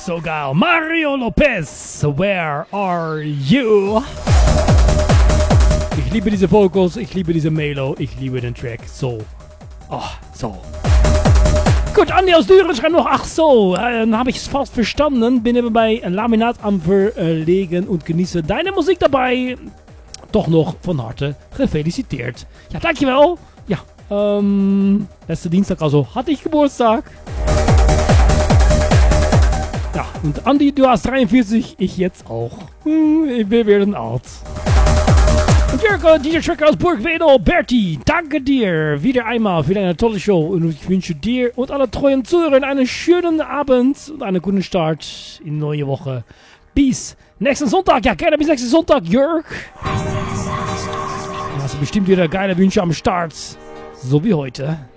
so geil. Mario Lopez, where are you? Ich liebe diese Vocals, ich liebe diese Melo, ich liebe den Track. So. Oh, so. Gut, Andi aus Düren schreibt noch, ach so, habe ich es fast verstanden. Bin eben bei Laminat am Verlegen und genieße deine Musik dabei. Doch noch von harte gefeliciteerd. Ja, dankjewel. Ja, letzte Dienstag also hatte ich Geburtstag. Ja, und Andi, du hast 43, ich jetzt auch. Wir werden alt. Und Jörg, dieser Track aus Burgwedel, Bertie, danke dir wieder einmal für deine tolle Show. Und ich wünsche dir und alle treuen Zuhörern einen schönen Abend und einen guten Start in die neue Woche. Bis nächsten Sonntag. Ja, gerne bis nächsten Sonntag, Jörg. Du hast bestimmt wieder geile Wünsche am Start. So wie heute.